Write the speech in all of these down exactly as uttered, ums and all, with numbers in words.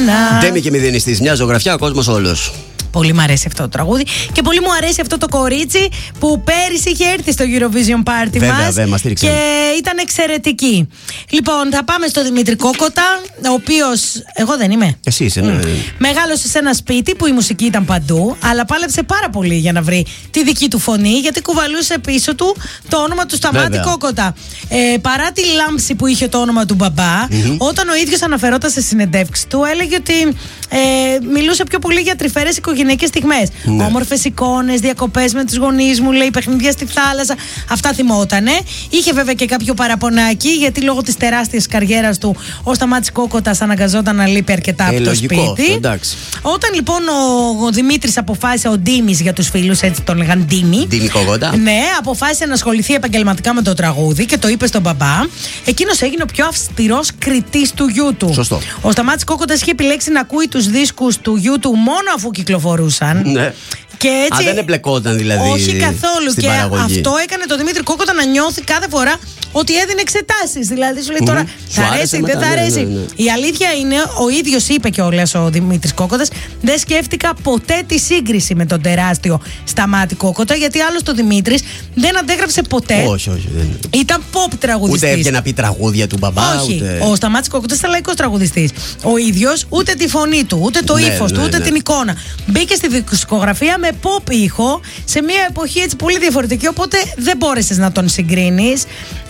ξανά. Ντέμι και μηδενιστής, μια ζωγραφιά, ο κόσμος όλος. Πολύ μου αρέσει αυτό το τραγούδι και πολύ μου αρέσει αυτό το κορίτσι που πέρυσι είχε έρθει στο Eurovision Party μας και ήταν εξαιρετική. Λοιπόν, θα πάμε στο Δημήτρη Κόκοτα, ο οποίος, εγώ δεν είμαι. Εσύ είσαι, ναι. Mm. Μεγάλωσε σε ένα σπίτι που η μουσική ήταν παντού, αλλά πάλεψε πάρα πολύ για να βρει τη δική του φωνή, γιατί κουβαλούσε πίσω του το όνομα του Σταμάτη Βέβαια. Κόκοτα. Ε, παρά τη λάμψη που είχε το όνομα του μπαμπά, mm-hmm. όταν ο ίδιος αναφερόταν σε συνεντεύξεις του, έλεγε ότι ε, μιλούσε πιο πολύ για τρυφερές οικογενειακές στιγμές. Ναι. Όμορφες εικόνες, διακοπές με τους γονείς μου, λέει, παιχνίδια στη θάλασσα. Αυτά θυμότανε. Είχε βέβαια και κάποιο παραπονάκι, γιατί λόγω της τεράστιας καριέρας του ο Σταμάτης Κόκοτας αναγκαζόταν να λείπει αρκετά ε, από το σπίτι. Εντάξει. Όταν λοιπόν ο, ο Δημήτρης αποφάσισε, ο Ντίμης για τους φίλους, έτσι τον λέγαν Ντίμη. Ντίμη Κόκοτα. Ναι, αποφάσισε να ασχοληθεί επαγγελματικά με το τραγούδι και το είπε στον μπαμπά. Εκείνος έγινε ο πιο αυστηρός κριτής του γιού του. Σωστό. Ο Σταμάτης Κόκοτας είχε επιλέξει να ακούει τους δίσκους του γιού του μόνο αφού κυκλοφορούσαν. Ναι. Και έτσι, Α, δεν εμπλεκόταν δηλαδή. Όχι καθόλου. Και παραγωγή. Αυτό έκανε τον Δημήτρη Κόκοτα να νιώθει κάθε φορά ότι έδινε εξετάσεις. Δηλαδή σου λέει τώρα, mm-hmm. θα αρέσει, δεν θα αρέσει. Ναι, ναι, ναι. Η αλήθεια είναι, ο ίδιος είπε κιόλας ο Δημήτρης Κόκοτας, δεν σκέφτηκα ποτέ τη σύγκριση με τον τεράστιο Σταμάτη Κόκοτα, γιατί άλλος το Δημήτρης δεν αντέγραψε ποτέ. Όχι, όχι. Δεν... Ήταν pop τραγουδιστής. Ούτε έβγαινε να πει τραγούδια του μπαμπά. Όχι. Ούτε... Ο Σταμάτης Κόκοτας ήταν λαϊκός τραγουδιστής. Ο ίδιος ούτε τη φωνή του, ούτε το ναι, ύφος ναι, του, ούτε ναι. την εικόνα. Μπήκε στη δισκογραφία με pop ήχο σε μια εποχή έτσι πολύ διαφορετική, οπότε δεν μπόρεσες να τον συγκρίνεις.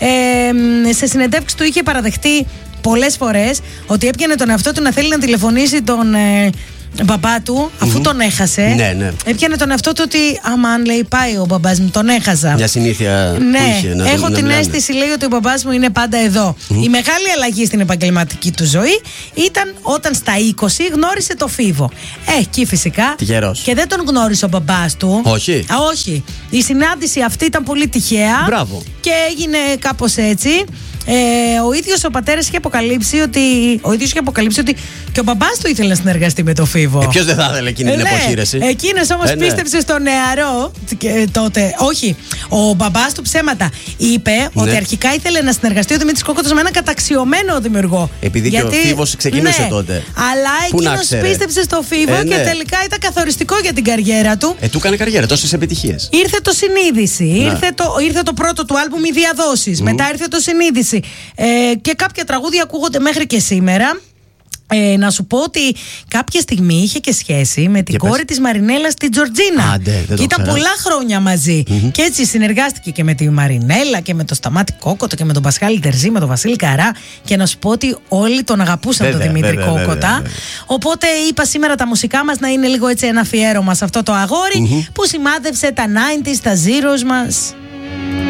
Ε, σε συνεντεύξεις του είχε παραδεχτεί πολλές φορές ότι έπιανε τον εαυτό του να θέλει να τηλεφωνήσει τον ε, μπαμπά του, αφού mm-hmm. τον έχασε. Ναι, ναι. Έπιανε τον εαυτό του ότι άμα αν λέει πάει ο μπαμπάς μου, τον έχασα. Μια συνήθεια ναι, που είχε, να έχω να την μιλάνε. αίσθηση, λέει, ότι ο μπαμπάς μου είναι πάντα εδώ. Mm-hmm. Η μεγάλη αλλαγή στην επαγγελματική του ζωή ήταν όταν στα είκοσι γνώρισε το Φίβο. Ε, εκεί φυσικά. Τυχερός. Και δεν τον γνώρισε ο μπαμπάς του. Όχι. Α, όχι. Η συνάντηση αυτή ήταν πολύ τυχαία. Μπράβο. Και έγινε κάπως έτσι. Ε, ο ίδιος ο πατέρας είχε αποκαλύψει ότι. Ο ίδιος είχε αποκαλύψει ότι και ο μπαμπάς του ήθελε να συνεργαστεί με το Φίβο. Ε, ποιος δεν θα ήθελε εκείνη την ναι, εποχή, ρε, εσύ. Εκείνος όμως ε, ναι. πίστεψε στο νεαρό και τότε. Όχι. Ο μπαμπάς του ψέματα. Είπε ναι. ότι αρχικά ήθελε να συνεργαστεί ο Δημήτρης Κόκοτας με έναν καταξιωμένο δημιουργό. Επειδή γιατί, και ο Φίβος ξεκίνησε ναι, τότε. Αλλά εκείνος πίστεψε στο Φίβο ε, ναι. και τελικά ήταν καθοριστικό για την καριέρα του. Ε, του έκανε καριέρα, τόσες επιτυχίες. Ήρθε το Συνείδηση. Ήρθε το, ήρθε το πρώτο του άλμπουμ Οι Διαδόσεις. Mm. Μετά ήρθε το Συνείδηση. Ε, και κάποια τραγούδια ακούγονται μέχρι και σήμερα. Ε, να σου πω ότι κάποια στιγμή είχε και σχέση με την κόρη της Μαρινέλας, την Τζορτζίνα. Άντε, και ήταν πολλά χρόνια μαζί. Mm-hmm. Και έτσι συνεργάστηκε και με τη Μαρινέλα και με τον Σταμάτη Κόκοτα και με τον Πασχάλη Τερζή, με τον Βασίλη Καρά. Και να σου πω ότι όλοι τον αγαπούσαν βέβαια, τον Δημήτρη βέβαια, Κόκοτα. Βέβαια, βέβαια. Οπότε είπα σήμερα τα μουσικά μας να είναι λίγο έτσι ένα αφιέρωμα σε αυτό το αγόρι mm-hmm. που σημάδευσε τα ενενήντα, τα zeros μας.